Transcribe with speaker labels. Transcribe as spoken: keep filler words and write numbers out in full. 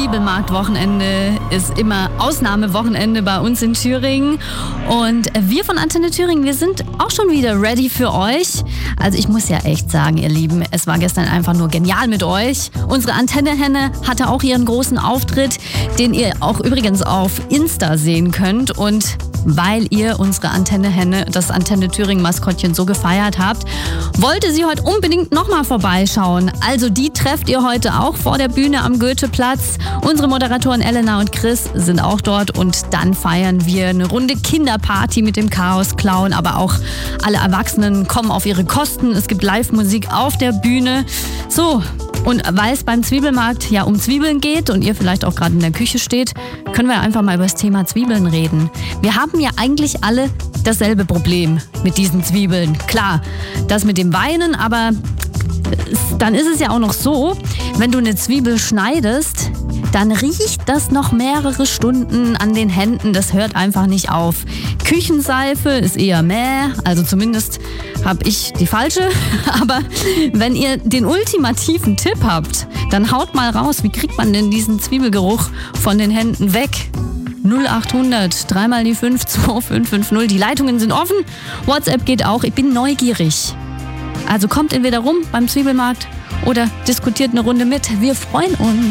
Speaker 1: Zwiebelmarkt-Wochenende ist immer Ausnahmewochenende bei uns in Thüringen. Und wir von Antenne Thüringen, wir sind auch schon wieder ready für euch. Also ich muss ja echt sagen, ihr Lieben, es war gestern einfach nur genial mit euch. Unsere Antenne-Henne hatte auch ihren großen Auftritt, den ihr auch übrigens auf Insta sehen könnt. Und weil ihr unsere Antenne-Henne, das Antenne Thüringen-Maskottchen so gefeiert habt, wollte sie heute unbedingt nochmal vorbeischauen. Also die trefft ihr heute auch vor der Bühne am Goetheplatz. Unsere Moderatoren Elena und Chris sind auch dort und dann feiern wir eine Runde Kinderparty mit dem Chaos-Clown, aber auch alle Erwachsenen kommen auf ihre Kosten. Es gibt Live-Musik auf der Bühne. So, und weil es beim Zwiebelmarkt ja um Zwiebeln geht und ihr vielleicht auch gerade in der Küche steht, können wir einfach mal über das Thema Zwiebeln reden. Wir haben ja eigentlich alle dasselbe Problem mit diesen Zwiebeln. Klar, das mit dem Weinen, aber dann ist es ja auch noch so, wenn du eine Zwiebel schneidest, dann riecht das noch mehrere Stunden an den Händen. Das hört einfach nicht auf. Küchenseife ist eher mäh, also zumindest habe ich die falsche. Aber wenn ihr den ultimativen Tipp habt, dann haut mal raus, wie kriegt man denn diesen Zwiebelgeruch von den Händen weg? null acht hundert, dreimal die fünf, zwei fünf fünf null. Die Leitungen sind offen, WhatsApp geht auch. Ich bin neugierig. Also kommt entweder rum beim Zwiebelmarkt oder diskutiert eine Runde mit. Wir freuen uns.